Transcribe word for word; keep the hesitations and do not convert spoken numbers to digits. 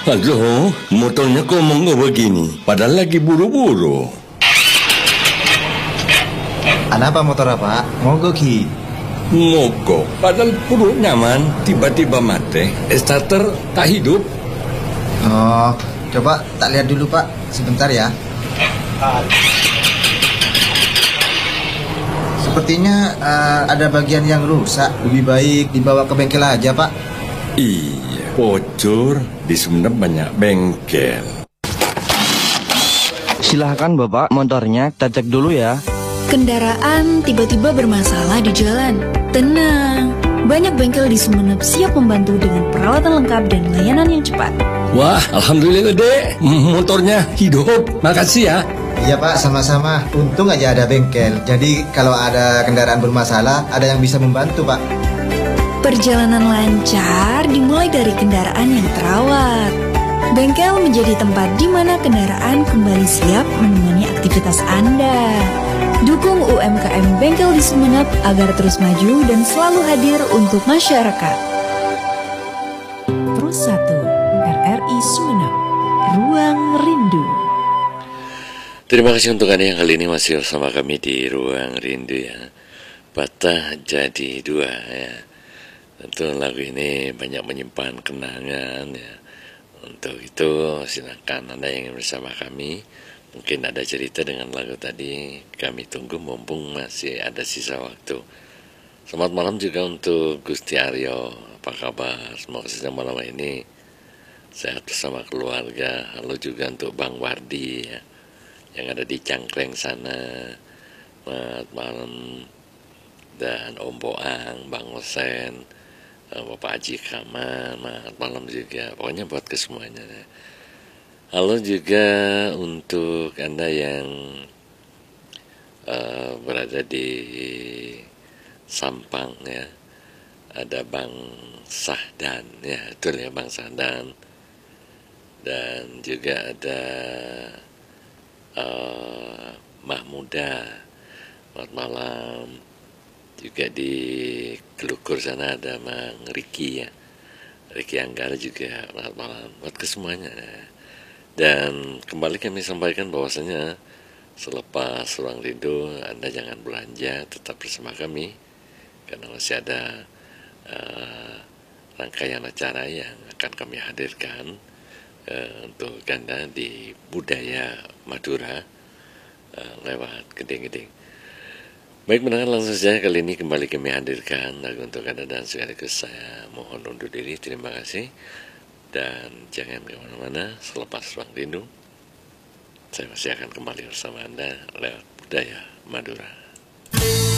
Aduh, motornya kok monggo begini, padahal lagi buru-buru. Apa motor apa? Mogok Ki. Mogok, padahal perut nyaman, tiba-tiba mati, starter tak hidup. Oh, coba tak lihat dulu Pak, sebentar ya. Sepertinya uh, ada bagian yang rusak. Lebih baik dibawa ke bengkel aja Pak. Iya, bocor, di Sumenep banyak bengkel. Silahkan Bapak, motornya kita cek dulu ya. Kendaraan tiba-tiba bermasalah di jalan. Tenang, banyak bengkel di Sumenep siap membantu dengan perawatan lengkap dan layanan yang cepat. Wah, alhamdulillah dek, motornya hidup. Makasih ya. Iya Pak, sama-sama. Untung aja ada bengkel. Jadi kalau ada kendaraan bermasalah, ada yang bisa membantu Pak. Perjalanan lancar dimulai dari kendaraan yang terawat. Bengkel menjadi tempat di mana kendaraan kembali siap menemani aktivitas Anda. Dukung U M K M bengkel di Sumenep agar terus maju dan selalu hadir untuk masyarakat. Terus satu, R R I Sumenep, Ruang Rindu. Terima kasih untuk Anda yang kali ini masih bersama kami di Ruang Rindu ya. Patah jadi dua ya. Tentu lagu ini banyak menyimpan kenangan ya. Untuk itu silakan Anda yang ingin bersama kami. Mungkin ada cerita dengan lagu tadi, kami tunggu mumpung masih ada sisa waktu. Selamat malam juga untuk Gusti Aryo, apa kabar? Semoga sisa malam ini sehat bersama keluarga. Halo juga untuk Bang Wardi ya, yang ada di Cangkleng sana. Selamat malam. Dan Om Boang, Bang Osen, Bapak Haji Kamal, selamat malam juga. Pokoknya buat kesemuanya ya. Halo juga untuk Anda yang uh, berada di Sampang ya. Ada Bang Sahdan ya, betul ya Bang Sahdan. Dan juga ada uh, Mahmuda. Selamat malam. Juga di Kelukur sana ada Mang Riki ya. Riki Anggara juga selamat malam buat kesemuanya ya. Dan kembali kami sampaikan bahwasanya selepas Ruang Rindu Anda jangan belanja, tetap bersama kami karena masih ada uh, rangkaian acara yang akan kami hadirkan uh, untuk Anda di Budaya Madura uh, lewat Geding-Geding. Baik, mendengar langsung saja kali ini kembali kami hadirkan lagu untuk Anda dan sekaligus saya mohon undur diri. Terima kasih. Dan jangan kemana-mana, selepas Ruang Rindu saya masih akan kembali bersama Anda lewat Budaya Madura.